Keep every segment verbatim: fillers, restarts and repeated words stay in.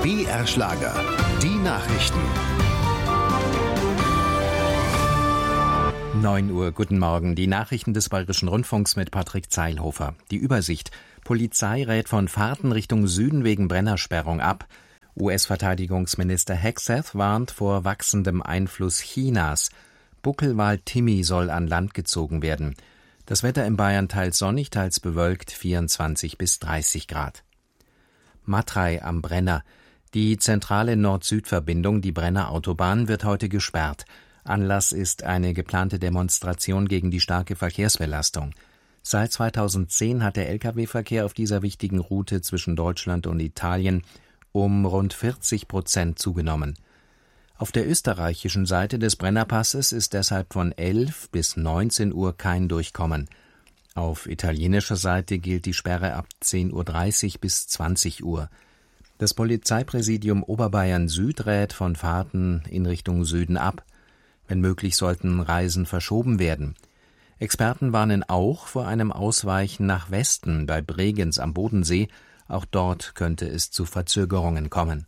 B R Schlager, die Nachrichten. neun Uhr, guten Morgen. Die Nachrichten des Bayerischen Rundfunks mit Patrick Zeilhofer. Die Übersicht. Polizei rät von Fahrten Richtung Süden wegen Brennersperrung ab. U S-Verteidigungsminister Hegseth warnt vor wachsendem Einfluss Chinas. Buckelwal Timmy soll an Land gezogen werden. Das Wetter in Bayern teils sonnig, teils bewölkt, vierundzwanzig bis dreißig Grad. Matrei am Brenner. Die zentrale Nord-Süd-Verbindung, die Brenner-Autobahn, wird heute gesperrt. Anlass ist eine geplante Demonstration gegen die starke Verkehrsbelastung. Seit zweitausendzehn hat der L K W-Verkehr auf dieser wichtigen Route zwischen Deutschland und Italien um rund vierzig Prozent zugenommen. Auf der österreichischen Seite des Brennerpasses ist deshalb von elf bis neunzehn Uhr kein Durchkommen. Auf italienischer Seite gilt die Sperre ab zehn Uhr dreißig bis zwanzig Uhr. Das Polizeipräsidium Oberbayern Süd rät von Fahrten in Richtung Süden ab. Wenn möglich, sollten Reisen verschoben werden. Experten warnen auch vor einem Ausweichen nach Westen bei Bregenz am Bodensee. Auch dort könnte es zu Verzögerungen kommen.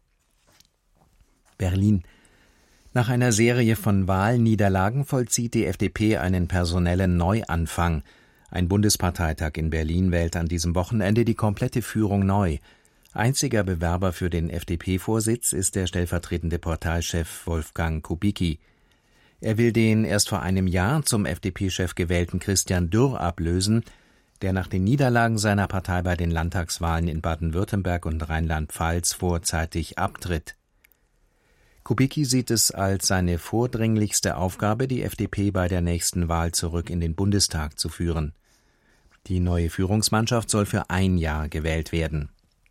Berlin. Nach einer Serie von Wahlniederlagen vollzieht die F D P einen personellen Neuanfang. Ein Bundesparteitag in Berlin wählt an diesem Wochenende die komplette Führung neu. Einziger Bewerber für den F D P-Vorsitz ist der stellvertretende Parteichef Wolfgang Kubicki. Er will den erst vor einem Jahr zum F D P-Chef gewählten Christian Dürr ablösen, der nach den Niederlagen seiner Partei bei den Landtagswahlen in Baden-Württemberg und Rheinland-Pfalz vorzeitig abtritt. Kubicki sieht es als seine vordringlichste Aufgabe, die F D P bei der nächsten Wahl zurück in den Bundestag zu führen. Die neue Führungsmannschaft soll für ein Jahr gewählt werden.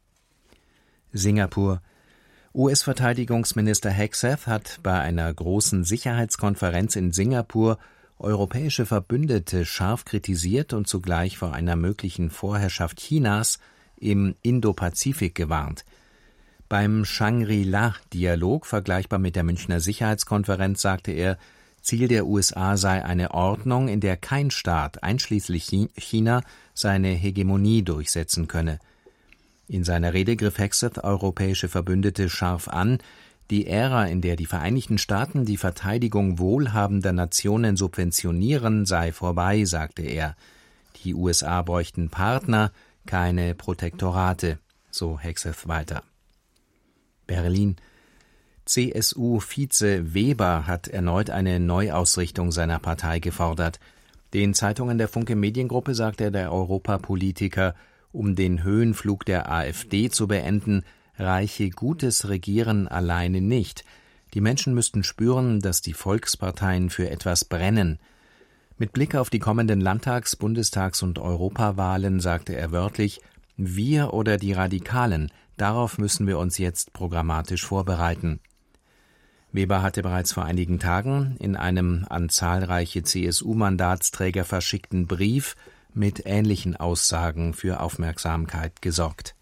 Singapur. U S-Verteidigungsminister Hegseth hat bei einer großen Sicherheitskonferenz in Singapur europäische Verbündete scharf kritisiert und zugleich vor einer möglichen Vorherrschaft Chinas im Indopazifik gewarnt. Beim Shangri-La-Dialog, vergleichbar mit der Münchner Sicherheitskonferenz, sagte er, Ziel der U S A sei eine Ordnung, in der kein Staat, einschließlich China, seine Hegemonie durchsetzen könne. In seiner Rede griff Hegseth europäische Verbündete scharf an. Die Ära, in der die Vereinigten Staaten die Verteidigung wohlhabender Nationen subventionieren, sei vorbei, sagte er. Die U S A bräuchten Partner, keine Protektorate, so Hegseth weiter. Berlin. C S U-Vize Weber hat erneut eine Neuausrichtung seiner Partei gefordert. Den Zeitungen der Funke Mediengruppe sagte der Europapolitiker, um den Höhenflug der AfD zu beenden, reiche gutes Regieren alleine nicht. Die Menschen müssten spüren, dass die Volksparteien für etwas brennen. Mit Blick auf die kommenden Landtags-, Bundestags- und Europawahlen sagte er wörtlich, wir oder die Radikalen, darauf müssen wir uns jetzt programmatisch vorbereiten. Weber hatte bereits vor einigen Tagen in einem an zahlreiche C S U-Mandatsträger verschickten Brief mit ähnlichen Aussagen für Aufmerksamkeit gesorgt.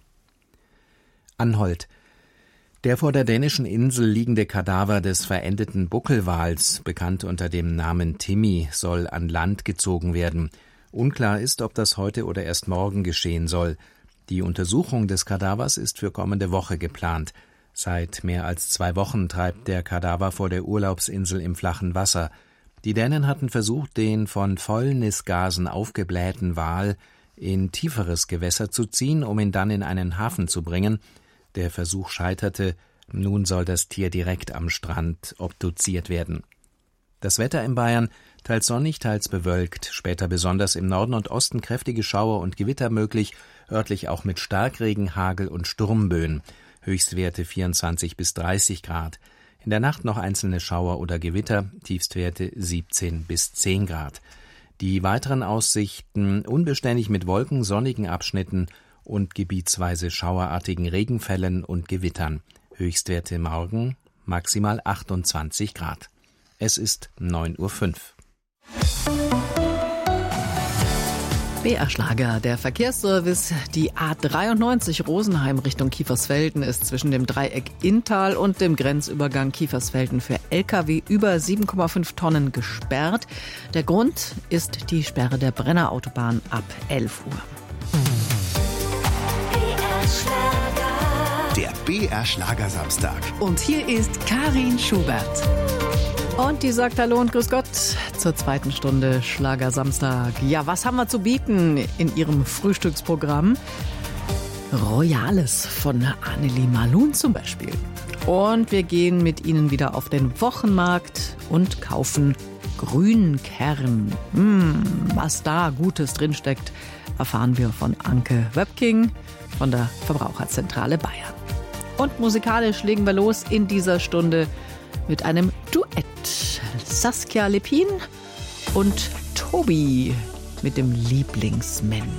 Anholt. Der vor der dänischen Insel liegende Kadaver des verendeten Buckelwals, bekannt unter dem Namen Timmy, soll an Land gezogen werden. Unklar ist, ob das heute oder erst morgen geschehen soll. Die Untersuchung des Kadavers ist für kommende Woche geplant. Seit mehr als zwei Wochen treibt der Kadaver vor der Urlaubsinsel im flachen Wasser. Die Dänen hatten versucht, den von Fäulnisgasen aufgeblähten Wal in tieferes Gewässer zu ziehen, um ihn dann in einen Hafen zu bringen. Der Versuch scheiterte. Nun soll das Tier direkt am Strand obduziert werden. Das Wetter in Bayern, teils sonnig, teils bewölkt, später besonders im Norden und Osten kräftige Schauer und Gewitter möglich, örtlich auch mit Starkregen, Hagel und Sturmböen. Höchstwerte vierundzwanzig bis dreißig Grad. In der Nacht noch einzelne Schauer oder Gewitter, Tiefstwerte siebzehn bis zehn Grad. Die weiteren Aussichten unbeständig mit Wolken, sonnigen Abschnitten und gebietsweise schauerartigen Regenfällen und Gewittern. Höchstwerte morgen maximal achtundzwanzig Grad. Es ist neun Uhr fünf. B R Schlager, der Verkehrsservice. Die A dreiundneunzig Rosenheim Richtung Kiefersfelden ist zwischen dem Dreieck Inntal und dem Grenzübergang Kiefersfelden für L K W über sieben Komma fünf Tonnen gesperrt. Der Grund ist die Sperre der Brennerautobahn ab elf Uhr. Der B R Schlagersamstag. Und hier ist Karin Schubert. Und die sagt Hallo und Grüß Gott zur zweiten Stunde Schlagersamstag. Ja, was haben wir zu bieten in ihrem Frühstücksprogramm? Royales von Annelie Malun zum Beispiel. Und wir gehen mit Ihnen wieder auf den Wochenmarkt und kaufen Grünkern. Hm, was da Gutes drinsteckt, erfahren wir von Anke Wöpking von der Verbraucherzentrale Bayern. Und musikalisch legen wir los in dieser Stunde mit einem Duett. Saskia Lepin und Tobi mit dem Lieblingsmensch.